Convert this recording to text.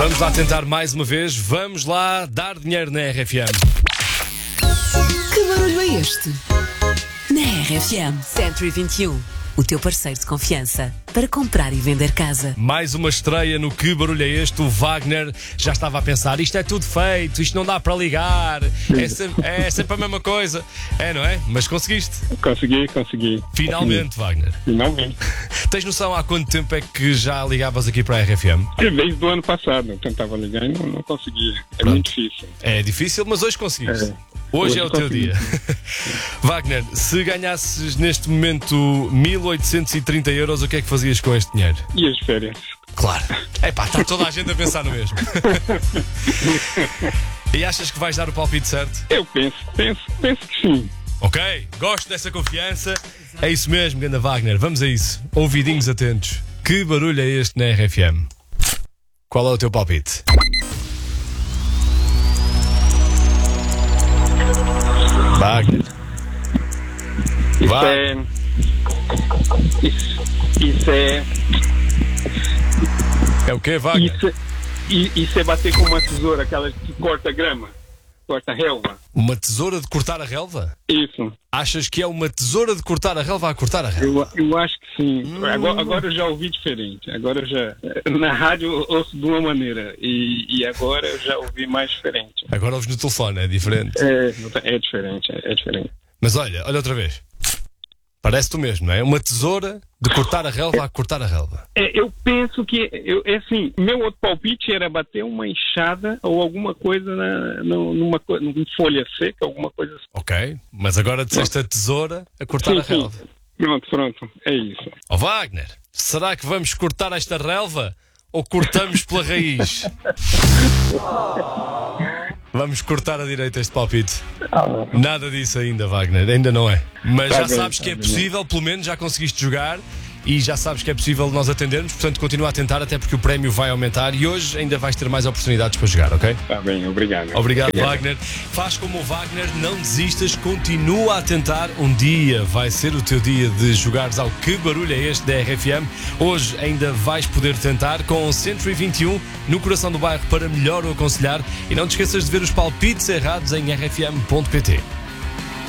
Vamos lá tentar mais uma vez. Vamos lá dar dinheiro na RFM. Que barulho é este? Na RFM 121, o teu parceiro de confiança para comprar e vender casa. Mais uma estreia no Que Barulho é Este? O Wagner já estava a pensar, isto é tudo feito, isto não dá para ligar, é sempre a mesma coisa. É, não é? Mas conseguiste. Consegui. Finalmente, Wagner. Finalmente. Tens noção há quanto tempo é que já ligavas aqui para a RFM? Desde o ano passado, eu tentava ligar e não conseguia. É Pronto. muito difícil. É difícil, mas hoje conseguiste. Hoje é o teu consegui. dia. Wagner, se ganhasses neste momento 1.830 euros, o que é que fazias com este dinheiro? E as férias? Claro. Epá, está toda a gente a pensar no mesmo. E achas que vais dar o palpite certo? Eu penso que sim. Ok, gosto dessa confiança. É isso mesmo, ganda Wagner. Vamos a isso. Ouvidinhos atentos. Que barulho é este na RFM? Qual é o teu palpite? Wagner. Isso é. É o quê, Wagner? Isso é bater com uma tesoura, aquela que corta grama, corta relva. Uma tesoura de cortar a relva? Isso. Achas que é uma tesoura de cortar a relva a cortar a relva? Eu acho que sim. Agora eu já ouvi diferente. Agora eu já. Na rádio eu ouço de uma maneira. E agora eu já ouvi mais diferente. Agora ouves no telefone, é diferente. É diferente. Mas olha outra vez. Parece tu mesmo, não é? Uma tesoura de cortar a relva a cortar a relva. Eu penso que, assim, meu outro palpite era bater uma enxada ou alguma coisa numa folha seca, alguma coisa assim. Ok, mas agora disseste a tesoura a cortar a relva. Pronto, é isso. Ó Wagner, será que vamos cortar esta relva ou cortamos pela raiz? Vamos cortar a direita este palpite. Nada disso ainda, Wagner, ainda não é. Mas já sabes que é possível, pelo menos já conseguiste jogar e já sabes que é possível nós atendermos, portanto continua a tentar, até porque o prémio vai aumentar e hoje ainda vais ter mais oportunidades para jogar, ok? Está bem, obrigado. Obrigado, Wagner. Faz como o Wagner, não desistas, continua a tentar. Um dia vai ser o teu dia de jogares ao Que Barulho é Este da RFM. Hoje ainda vais poder tentar com o 121 no coração do bairro para melhor o aconselhar. E não te esqueças de ver os palpites errados em rfm.pt.